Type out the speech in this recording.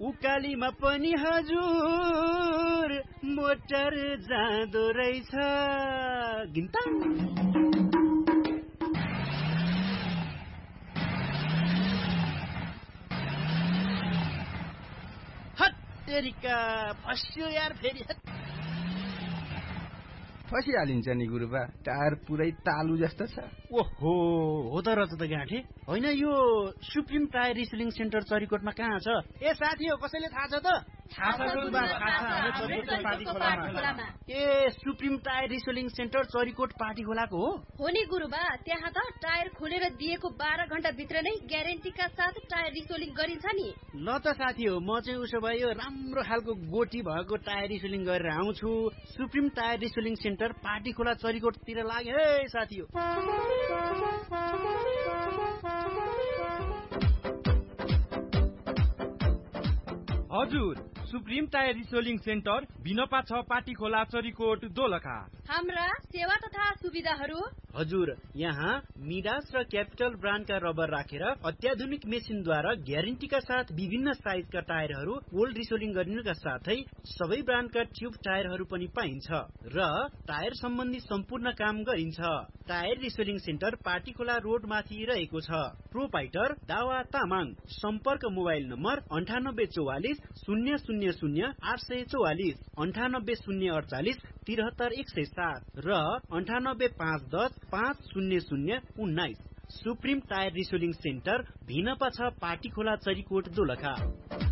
उकालीमा पनि हजुर मोटर जाँदो रहेछ गिन्ता हत्तेरिका फस्यो यार फेरि फसिहालिन्छ नि गुरुबा टायर पुरै तालु जस्तो छ ओहो हो त रहेछ त गाँठे होइन यो सुप्रिम टायर रिसेलिङ सेन्टर चरीकोटमा कहाँ छ ए साथी हो कसैले थाहा छ त ए supreme tyre रिसेलिङ centre Charikot party खोलाको हो नि गुरुबा त्यहाँ त टायर खोलेर दिएको 12 घण्टा भित्र नै ग्यारेन्टीका साथ टायर रिसेलिङ गरिन्छ नि ल त साथी हो म चाहिँ उसो भए यो राम्रो खालको गोटी भएको टायर रिसेलिङ गरेर आउँछु सुप्रिम टायर रिसेलिङ सेन्टर पार्टी खोला चरीकोटतिर लाग्यो है साथी हो हजुर सुप्रिम टायर रिसेलिङ सेन्टर बिनपा 6 पार्टी खोला चरीकोट दोलखा हाम्रा सेवा तथा सुविधाहरू हजुर यहाँ मिडास र क्यापिटल ब्रान्डका रबर राखेर अत्याधुनिक मेसिनद्वारा ग्यारेन्टीका साथ विभिन्न साइजका टायरहरू कोल्ड रिसेलिङ गर्नुका साथै सबै ब्रान्डका ट्युब टायरहरू पनि पाइन्छ र टायर सम्बन्धी सम्पूर्ण काम गरिन्छ टायर रिसेलिङ सेन्टर पार्टी खोला रोड माथि रहेको छ प्रोपाइटर दावा तामाङ सम्पर्क मोबाइल नम्बर 9844 000 844 98 048 73 107 र 98 510 500 19 supreme tyre रिसेलिङ centre Bhinpa 6 party खोला चरीकोट दोलखा